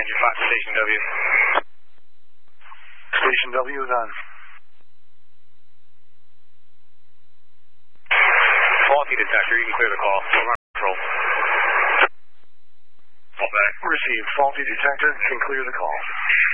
Roger 5 Station W. Station W is on. Faulty detector, you can clear the call. We're on control. Call back. Received. Faulty detector, can clear the call.